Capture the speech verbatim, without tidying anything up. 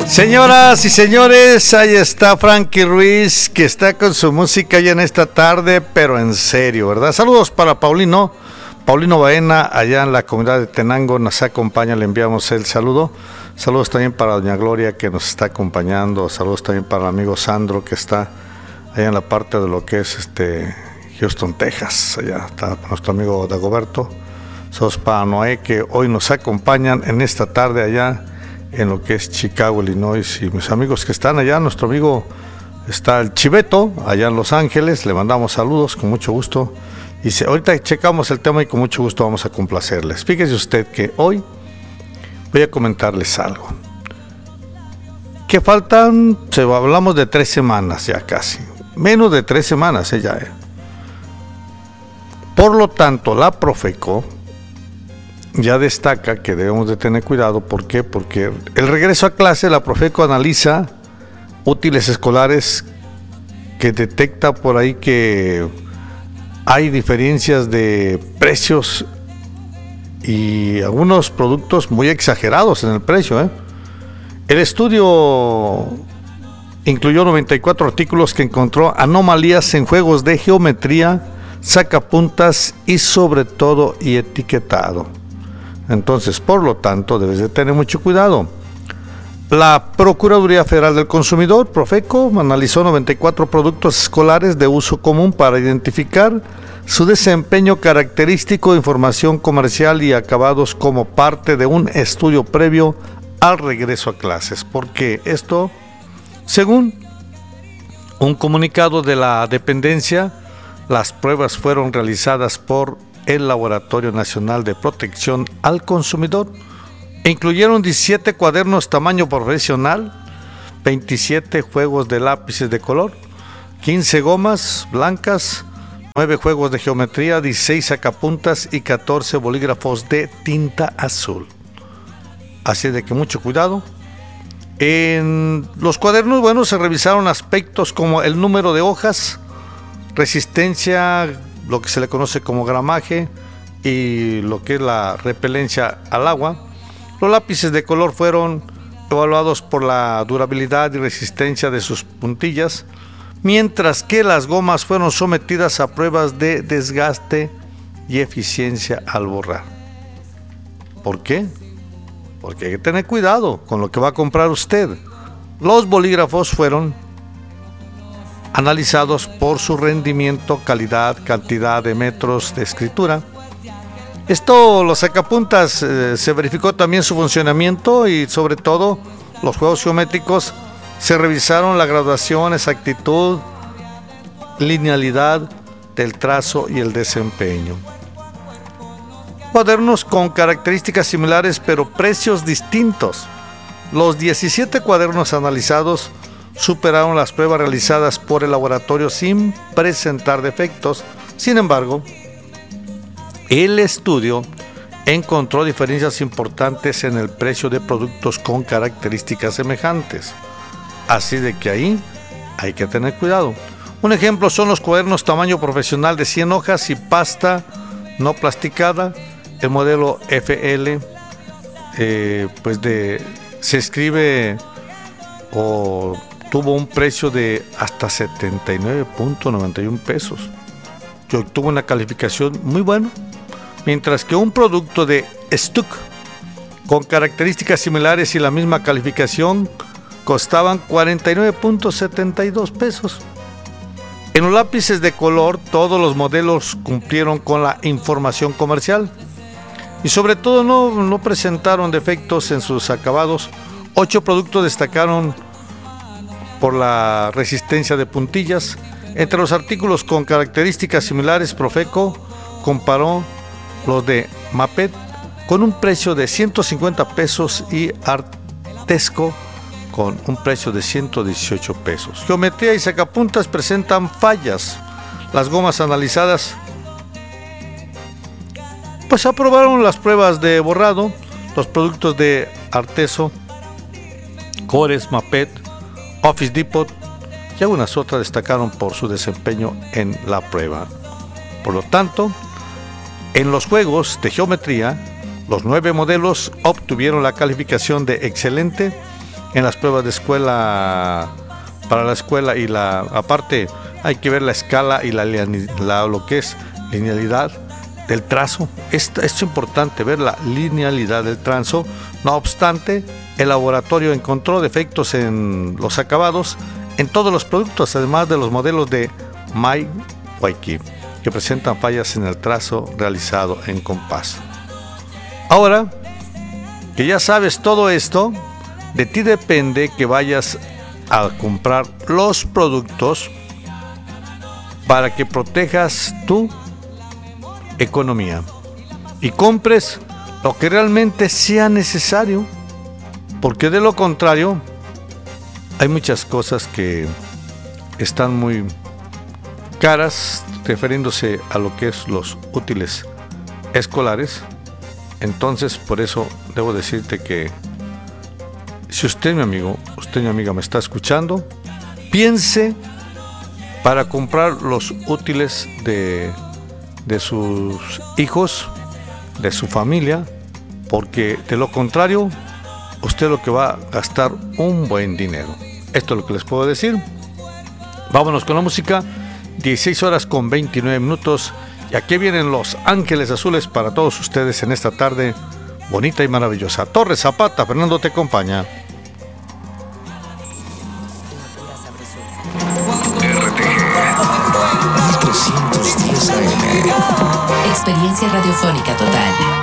Señoras y señores, ahí está Frankie Ruiz, que está con su música ya en esta tarde, pero en serio, ¿verdad? Saludos para Paulino, Paulino Baena, allá en la comunidad de Tenango, nos acompaña, le enviamos el saludo. Saludos también para doña Gloria, que nos está acompañando. Saludos también para el amigo Sandro, que está allá en la parte de lo que es este Houston, Texas. Allá está nuestro amigo Dagoberto. Saludos para Noé, que hoy nos acompañan en esta tarde allá en lo que es Chicago, Illinois, y mis amigos que están allá. Nuestro amigo está el Chiveto, allá en Los Ángeles, le mandamos saludos con mucho gusto, y se, ahorita checamos el tema y con mucho gusto vamos a complacerles. Fíjese usted que hoy voy a comentarles algo, que faltan, se, hablamos de tres semanas ya casi, menos de tres semanas eh, ya, eh. Por lo tanto, la Profeco ya destaca que debemos de tener cuidado. ¿Por qué? Porque el regreso a clase, la Profeco analiza útiles escolares que detecta por ahí que hay diferencias de precios y algunos productos muy exagerados en el precio, ¿eh? El estudio incluyó noventa y cuatro artículos que encontró anomalías en juegos de geometría, sacapuntas y sobre todo y etiquetado. Entonces, por lo tanto, debes de tener mucho cuidado. La Procuraduría Federal del Consumidor, Profeco, analizó noventa y cuatro productos escolares de uso común para identificar su desempeño característico, información comercial y acabados como parte de un estudio previo al regreso a clases. Porque esto, según un comunicado de la dependencia, las pruebas fueron realizadas por el Laboratorio Nacional de Protección al Consumidor. Incluyeron diecisiete cuadernos tamaño profesional, veintisiete juegos de lápices de color, quince gomas blancas, nueve juegos de geometría, dieciséis sacapuntas y catorce bolígrafos de tinta azul. Así de que mucho cuidado. En los cuadernos, bueno, se revisaron aspectos como el número de hojas, resistencia, lo que se le conoce como gramaje, y lo que es la repelencia al agua. Los lápices de color fueron evaluados por la durabilidad y resistencia de sus puntillas, mientras que las gomas fueron sometidas a pruebas de desgaste y eficiencia al borrar. ¿Por qué? Porque hay que tener cuidado con lo que va a comprar usted. Los bolígrafos fueron analizados por su rendimiento, calidad, cantidad de metros de escritura. Esto, los sacapuntas, eh, se verificó también su funcionamiento, y sobre todo los juegos geométricos se revisaron la graduación, exactitud, linealidad del trazo y el desempeño. Cuadernos con características similares pero precios distintos. Los diecisiete cuadernos analizados superaron las pruebas realizadas por el laboratorio sin presentar defectos. Sin embargo, el estudio encontró diferencias importantes en el precio de productos con características semejantes. Así de que ahí hay que tener cuidado. Un ejemplo son los cuadernos tamaño profesional de cien hojas y pasta no plasticada. El modelo F L, eh, pues de, se escribe o tuvo un precio de hasta setenta y nueve punto noventa y uno pesos, que obtuvo una calificación muy buena, mientras que un producto de Stuck con características similares y la misma calificación costaban cuarenta y nueve punto setenta y dos pesos. En los lápices de color, todos los modelos cumplieron con la información comercial y sobre todo no, no presentaron defectos en sus acabados. Ocho productos destacaron por la resistencia de puntillas. Entre los artículos con características similares, Profeco comparó los de Maped con un precio de ciento cincuenta pesos y Artesco con un precio de ciento dieciocho pesos. Geometría y sacapuntas presentan fallas. Las gomas analizadas pues aprobaron las pruebas de borrado. Los productos de Arteso, Cores, Maped, Office Depot y algunas otras destacaron por su desempeño en la prueba. Por lo tanto, en los juegos de geometría, los nueve modelos obtuvieron la calificación de excelente en las pruebas de escuela, para la escuela, y la aparte hay que ver la escala y la, la lo que es linealidad del trazo. Esto, esto es importante, ver la linealidad del trazo. No obstante, el laboratorio encontró defectos en los acabados en todos los productos, además de los modelos de Miyawaki, que presentan fallas en el trazo realizado en compás. Ahora que ya sabes todo esto, de ti depende que vayas a comprar los productos para que protejas tu economía y compres lo que realmente sea necesario, porque de lo contrario hay muchas cosas que están muy caras, refiriéndose a lo que es los útiles escolares. Entonces, por eso debo decirte que si usted, mi amigo, usted, mi amiga, me está escuchando, piense para comprar los útiles de, de sus hijos, de su familia, porque de lo contrario, usted lo que va a gastar un buen dinero. Esto es lo que les puedo decir. Vámonos con la música. dieciséis horas con veintinueve minutos. Y aquí vienen los Ángeles Azules para todos ustedes en esta tarde bonita y maravillosa. Torres Zapata, Fernando te acompaña. R T G mil trescientos diez A M. Experiencia radiofónica total.